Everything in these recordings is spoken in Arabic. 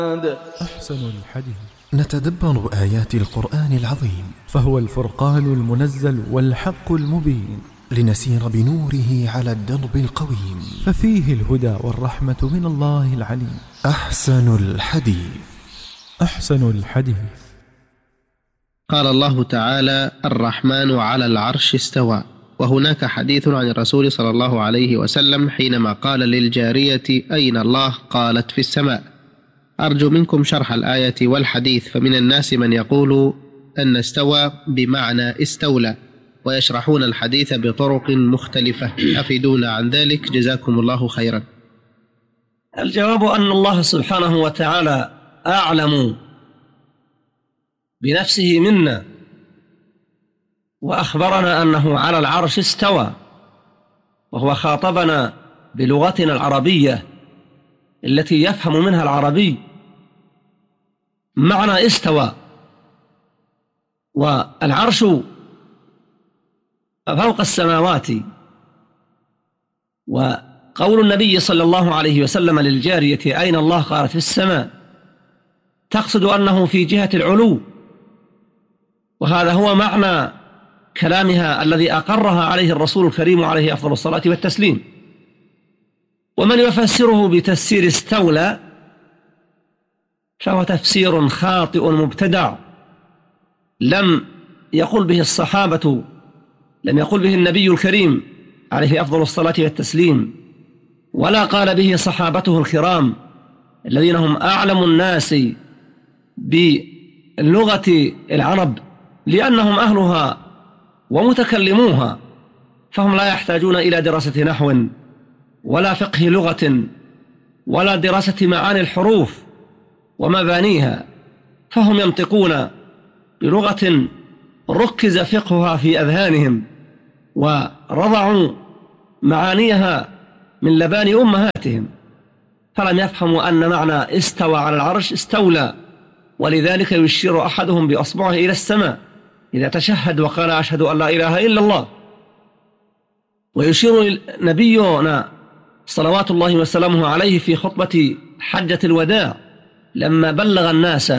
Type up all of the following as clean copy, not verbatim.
أحسن الحديث. نتدبر آيات القرآن العظيم، فهو الفرقان المنزل والحق المبين، لنسير بنوره على الدرب القويم، ففيه الهدى والرحمة من الله العليم. أحسن الحديث. أحسن الحديث. قال الله تعالى: الرحمن على العرش استوى. وهناك حديث عن الرسول صلى الله عليه وسلم حينما قال للجارية: أين الله؟ قالت: في السماء. أرجو منكم شرح الآية والحديث، فمن الناس من يقول أن استوى بمعنى استولى، ويشرحون الحديث بطرق مختلفة. أفيدونا عن ذلك جزاكم الله خيرا. الجواب أن الله سبحانه وتعالى أعلم بنفسه منا، وأخبرنا أنه على العرش استوى، وهو خاطبنا بلغتنا العربية التي يفهم منها العربي معنى استوى. والعرش فوق السماوات، وقول النبي صلى الله عليه وسلم للجارية: أين الله؟ قالت: في السماء، تقصد أنه في جهة العلو، وهذا هو معنى كلامها الذي أقرها عليه الرسول الكريم عليه أفضل الصلاة والتسليم. ومن يفسره بتفسير استولى فهو تفسير خاطئ مبتدع، لم يقل به الصحابة، لم يقل به النبي الكريم عليه أفضل الصلاة والتسليم، ولا قال به صحابته الكرام الذين هم أعلم الناس بلغة العرب، لأنهم أهلها ومتكلموها، فهم لا يحتاجون إلى دراسة نحو ولا فقه لغة ولا دراسة معاني الحروف ومبانيها، فهم ينطقون بلغة ركز فقهها في أذهانهم ورضعوا معانيها من لبان أمهاتهم، فلم يفهموا أن معنى استوى على العرش استولى. ولذلك يشير أحدهم بأصبعه إلى السماء إذا تشهد وقال: أشهد أن لا إله إلا الله. ويشير نبينا صلوات الله وسلامه عليه في خطبة حجة الوداع لما بلغ الناس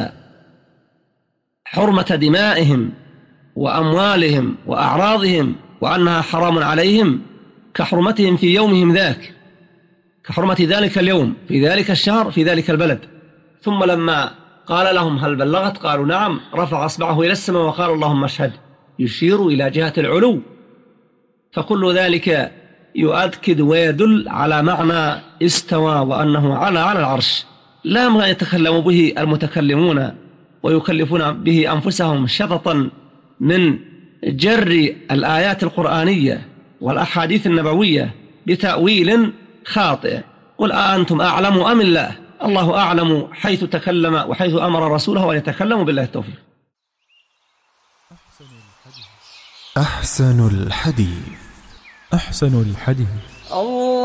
حرمة دمائهم وأموالهم وأعراضهم وأنها حرام عليهم كحرمتهم في يومهم ذاك، كحرمة ذلك اليوم في ذلك الشهر في ذلك البلد. ثم لما قال لهم: هل بلغت؟ قالوا: نعم. رفع أصبعه إلى السماء وقال: اللهم اشهد، يشير إلى جهة العلو. فكل ذلك يؤكد ويدل على معنى استوى، وأنه على العرش، لا ما يتكلم به المتكلمون ويكلفون به أنفسهم شططا من جر الآيات القرآنية والأحاديث النبوية بتأويل خاطئ. قل أأنتم أعلم أم الله؟ الله أعلم حيث تكلم وحيث أمر رسوله أن يتكلموا. بالله التوفيق. أحسن الحديث. أحسن الحديث.